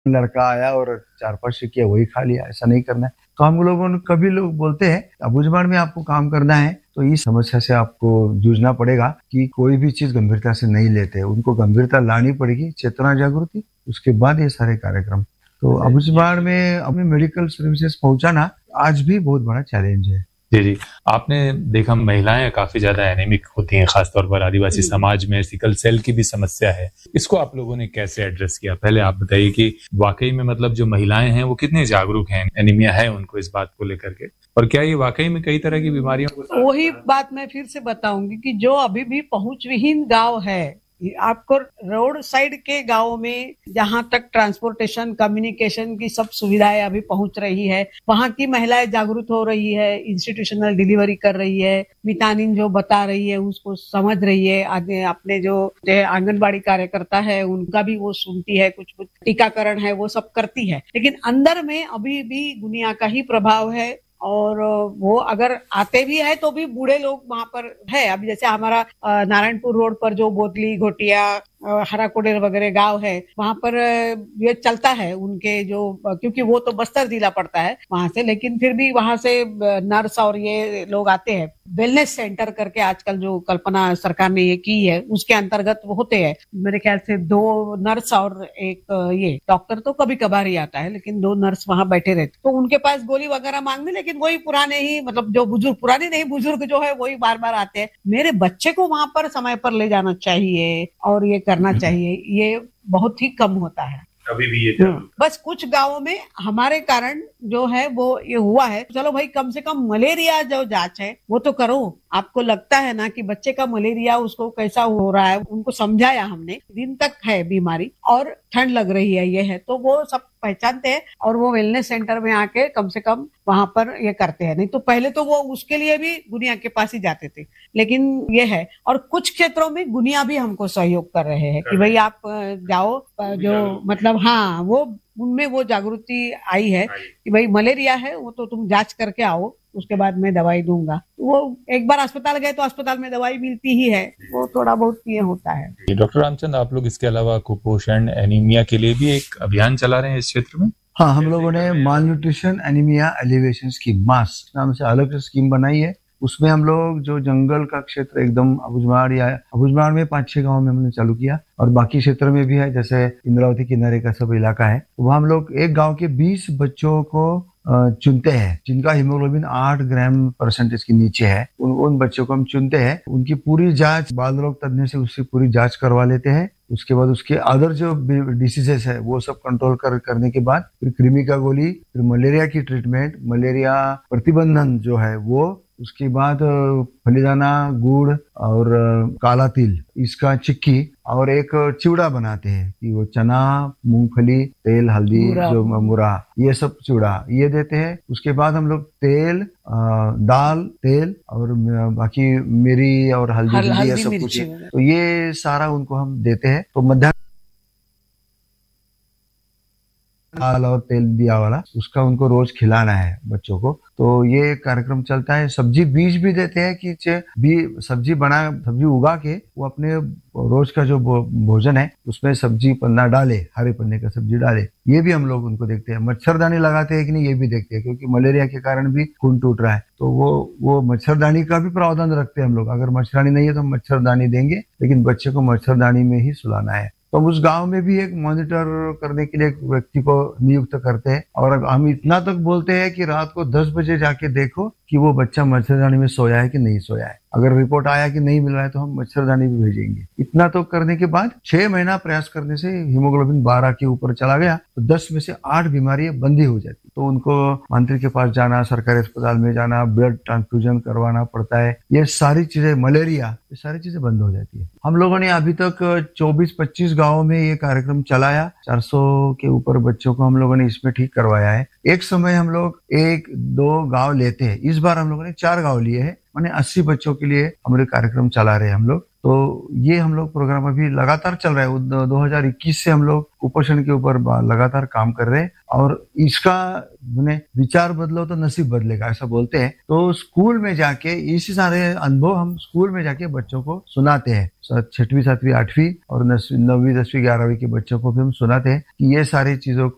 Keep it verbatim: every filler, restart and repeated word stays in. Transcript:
लड़का आया और चार पाँच टिकिया वही खा लिया, ऐसा नहीं करना है। तो हम लोगों ने कभी लोग बोलते हैं, अबूझमाड़ में आपको काम करना है तो इस समस्या से आपको जूझना पड़ेगा कि कोई भी चीज़ गंभीरता से नहीं लेते, उनको गंभीरता लानी पड़ेगी, चेतना जागृति, उसके बाद ये सारे कार्यक्रम। तो अबूझमाड़ में अपने मेडिकल सर्विसेज पहुँचाना आज भी बहुत बड़ा चैलेंज है। जी, जी। आपने देखा महिलाएं काफी ज्यादा एनीमिक होती हैं, खासतौर पर आदिवासी समाज में सिकल सेल की भी समस्या है। इसको आप लोगों ने कैसे एड्रेस किया? पहले आप बताइए कि वाकई में मतलब जो महिलाएं हैं वो कितने जागरूक हैं, एनीमिया है उनको इस बात को लेकर के, और क्या ये वाकई में कई तरह की बीमारियों को? वही बात मैं फिर से बताऊंगी कि जो अभी भी पहुंच विहीन गांव है, आपको रोड साइड के गांवों में जहां तक ट्रांसपोर्टेशन कम्युनिकेशन की सब सुविधाएं अभी पहुंच रही है, वहां की महिलाएं जागरूक हो रही है, इंस्टीट्यूशनल डिलीवरी कर रही है, मितानिन जो बता रही है उसको समझ रही है, अपने जो आंगनबाड़ी कार्यकर्ता है उनका भी वो सुनती है, कुछ कुछ टीकाकरण है वो सब करती है। लेकिन अंदर में अभी भी दुनिया का ही प्रभाव है, और वो अगर आते भी है तो भी बूढ़े लोग वहां पर है। अभी जैसे हमारा नारायणपुर रोड पर जो बोतली घोटिया हराकोडेर वगैरह गांव है, वहां पर ये चलता है उनके जो, क्योंकि वो तो बस्तर जिला पड़ता है वहां से, लेकिन फिर भी वहां से नर्स और ये लोग आते हैं। वेलनेस सेंटर करके आजकल जो कल्पना सरकार ने ये की है उसके अंतर्गत वो होते हैं। मेरे ख्याल से दो नर्स और एक ये डॉक्टर तो कभी कभार ही आता है, लेकिन दो नर्स वहां बैठे रहते, तो उनके पास गोली वगैरह मांगने, लेकिन वही पुराने ही, मतलब जो बुजुर्ग, पुराने नहीं बुजुर्ग जो है वही बार बार आते हैं। मेरे बच्चे को वहां पर समय पर ले जाना चाहिए और ये करना चाहिए, ये बहुत ही कम होता है अभी भी ये। बस कुछ गांवों में हमारे कारण जो है वो ये हुआ है। चलो भाई, कम से कम मलेरिया जो जांच है वो तो करो। आपको लगता है ना कि बच्चे का मलेरिया उसको कैसा हो रहा है, उनको समझाया हमने, दिन तक है बीमारी और ठंड लग रही है, ये है, तो वो सब पहचानते हैं और वो वेलनेस सेंटर में आके कम से कम वहां पर ये करते हैं। नहीं तो पहले तो वो उसके लिए भी गुनिया के पास ही जाते थे, लेकिन ये है। और कुछ क्षेत्रों में गुनिया भी हमको सहयोग कर रहे हैं कि भाई आप जाओ, जो मतलब हाँ, वो उनमें वो जागृति आई है कि भाई मलेरिया है वो तो तुम जांच करके आओ, उसके बाद मैं दवाई दूंगा। वो एक बार अस्पताल गए तो अस्पताल में दवाई मिलती ही है, वो थोड़ा बहुत ये होता है। डॉक्टर रामचंद्र, आप लोग इसके अलावा कुपोषण एनीमिया के लिए भी एक अभियान चला रहे हैं इस क्षेत्र में? हाँ, हम लोगों ने माल न्यूट्रिशन एनीमिया एलिवेशन स्कीम, मास नाम से अलग से स्कीम बनाई है। उसमें हम लोग जो जंगल का क्षेत्र एकदम अबूझमाड़ या अबूझमाड़ में पांच छह गांव में हमने चालू किया, और बाकी क्षेत्र में भी है, जैसे इंद्रावती किनारे का सब इलाका है, तो वहाँ हम लोग एक गांव के बीस बच्चों को चुनते हैं जिनका हीमोग्लोबिन आठ ग्राम परसेंटेज के नीचे है। उन उन बच्चों को हम चुनते हैं, उनकी पूरी जांच बाल रोग तज्ञ से उसकी पूरी जांच करवा लेते हैं। उसके बाद उसके अदर जो डिसीजेस है वो सब कंट्रोल कर करने के बाद फिर कृमि का गोली, फिर मलेरिया की ट्रीटमेंट, मलेरिया प्रतिबंधन जो है वो, उसके बाद फलीदाना, गुड़ और काला तिल, इसका चिक्की और एक चिवड़ा बनाते हैं कि वो चना, मूंगफली, तेल, हल्दी, जो मुरा, ये सब चिवड़ा ये देते हैं। उसके बाद हम लोग तेल, दाल, तेल और बाकी मिरी और हल्दी, हल, हल्दी ये सब कुछ, तो ये सारा उनको हम देते हैं। तो मध्याह्न दाल और तेल दिया वाला उसका उनको रोज खिलाना है बच्चों को। तो ये कार्यक्रम चलता है। सब्जी बीज भी देते हैं कि भी सब्जी बना सब्जी उगा के वो अपने रोज का जो भोजन है उसमें सब्जी पन्ना डाले, हरे पन्ने का सब्जी डाले, ये भी हम लोग उनको देखते हैं। मच्छरदानी लगाते हैं कि नहीं ये भी देखते हैं, क्योंकि मलेरिया के कारण भी खून टूट रहा है, तो वो वो मच्छरदानी का भी प्रावधान रखते हैं हम लोग। अगर मच्छरदानी नहीं है तो हम मच्छरदानी देंगे, लेकिन बच्चे को मच्छरदानी में ही सुलाना है। तो उस गांव में भी एक मॉनिटर करने के लिए एक व्यक्ति को नियुक्त करते हैं, और हम इतना तक बोलते हैं कि रात को दस बजे जाके देखो कि वो बच्चा मच्छरदानी में सोया है कि नहीं सोया है। अगर रिपोर्ट आया कि नहीं मिल रहा है तो हम मच्छरदानी भी भेजेंगे। इतना तो करने के बाद छह महीना प्रयास करने से हीमोग्लोबिन बारह के ऊपर चला गया तो दस में से आठ बीमारियां बंद ही हो जाती। तो उनको मंत्री के पास जाना, सरकारी अस्पताल में जाना, ब्लड ट्रांसफ्यूजन करवाना पड़ता है, ये सारी चीजें, मलेरिया, ये सारी चीजें बंद हो जाती है। हम लोगों ने अभी तक चौबीस पच्चीस गाँव में ये कार्यक्रम चलाया, चार सौ के ऊपर बच्चों को हम लोगों ने इसमें ठीक करवाया है। एक समय हम लोग एक दो गाँव लेते हैं, इस बार हम लोगों ने चार गाँव लिए हैं, माने अस्सी बच्चों के लिए हमारे कार्यक्रम चला रहे हैं हम लोग। तो ये हम लोग प्रोग्राम अभी लगातार चल रहा है। दो हज़ार इक्कीस से हम लोग कुपोषण के ऊपर लगातार काम कर रहे हैं, और इसका मैंने विचार बदलो तो नसीब बदलेगा, ऐसा बोलते हैं। तो स्कूल में जाके इसी सारे अनुभव हम स्कूल में जाके बच्चों को सुनाते हैं। छठवीं सातवीं आठवीं और नौवीं दसवीं ग्यारहवीं के बच्चों को भी हम सुनाते हैं कि ये सारी चीजों